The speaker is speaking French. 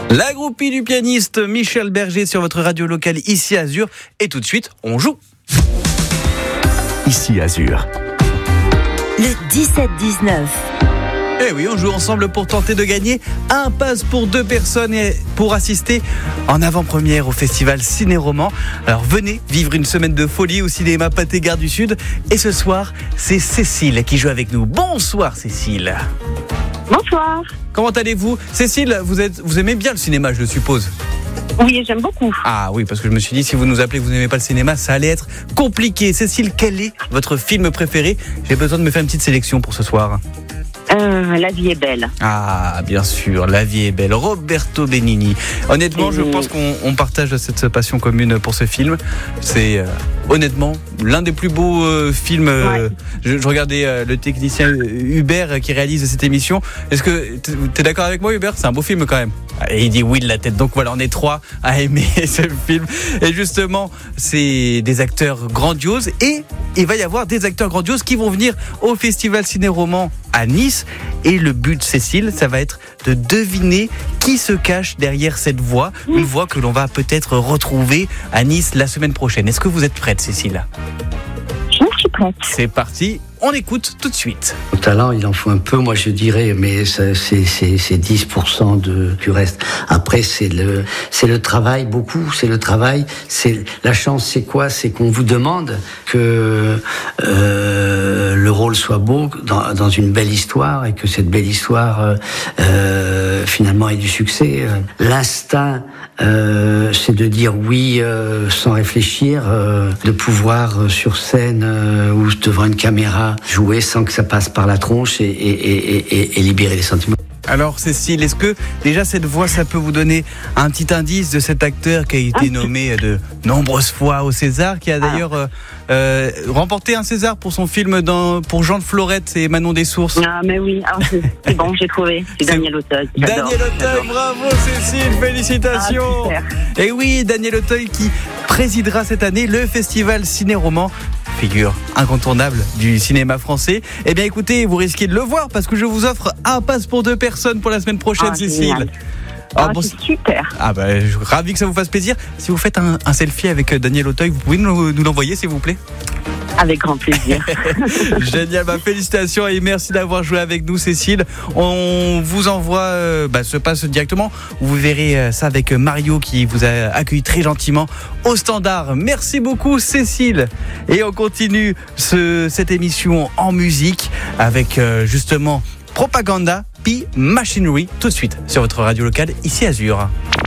La groupie du pianiste Michel Berger sur votre radio locale ici Azur. Et tout de suite, on joue. Ici Azur. Le 17-19. Eh oui, on joue ensemble pour tenter de gagner un pass pour 2 personnes et pour assister en avant-première au festival Ciné-Roman. Alors venez vivre une semaine de folie au cinéma Pathé Gare du Sud. Et ce soir, c'est Cécile qui joue avec nous. Bonsoir Cécile. Bonsoir. Comment allez-vous? Cécile, vous aimez bien le cinéma, je suppose? Oui, j'aime beaucoup. Ah oui, parce que je me suis dit, si vous nous appelez, vous n'aimez pas le cinéma, ça allait être compliqué. Cécile, quel est votre film préféré? J'ai besoin de me faire une petite sélection pour ce soir. La vie est belle. Ah, bien sûr, La vie est belle. Roberto Benigni. Honnêtement, je pense qu'on partage cette passion commune pour ce film. C'est honnêtement l'un des plus beaux films. Ouais. Je regardais le technicien Hubert qui réalise cette émission. Est-ce que t'es d'accord avec moi, Hubert? C'est un beau film quand même. Et il dit oui de la tête. Donc voilà, on est 3 à aimer ce film. Et justement, c'est des acteurs grandioses. Et il va y avoir des acteurs grandioses qui vont venir au Festival Ciné-Roman à Nice. Et le but, Cécile, ça va être de deviner qui se cache derrière cette voix. Une voix que l'on va peut-être retrouver à Nice la semaine prochaine. Est-ce que vous êtes prête, Cécile? Je suis prête. C'est parti, on écoute tout de suite. Au talent, il en faut un peu, moi je dirais, mais c'est 10% du reste. Après, c'est le travail, beaucoup, c'est le travail. C'est la chance, c'est quoi? C'est qu'on vous demande que le rôle soit beau dans une belle histoire et que cette belle histoire finalement ait du succès. L'instinct, c'est de dire oui sans réfléchir, de pouvoir sur scène ou devant une caméra jouer sans que ça passe par la tronche et libérer les sentiments. Alors Cécile, est-ce que déjà cette voix, ça peut vous donner un petit indice de cet acteur qui a été nommé de nombreuses fois au César, qui a d'ailleurs remporté un César pour son film pour Jean de Florette et Manon des Sources? Ah, mais oui, c'est bon, j'ai trouvé. C'est Daniel Auteuil. Daniel Auteuil, bravo Cécile, félicitations. Ah, super. Et oui, Daniel Auteuil qui présidera cette année le festival Ciné-Roman, figure incontournable du cinéma français. Eh bien écoutez, vous risquez de le voir parce que je vous offre un pass pour 2 personnes pour la semaine prochaine, Cécile. Génial. Bon, c'est super. je suis ravi que ça vous fasse plaisir. Si vous faites un selfie avec Daniel Auteuil, vous pouvez nous l'envoyer s'il vous plaît? Avec grand plaisir. Génial, félicitations et merci d'avoir joué avec nous, Cécile. On vous envoie ce pass directement. Vous verrez ça avec Mario qui vous a accueilli très gentiment au standard. Merci beaucoup, Cécile. Et on continue cette émission en musique avec justement Propaganda puis Machinery tout de suite sur votre radio locale ici Azur.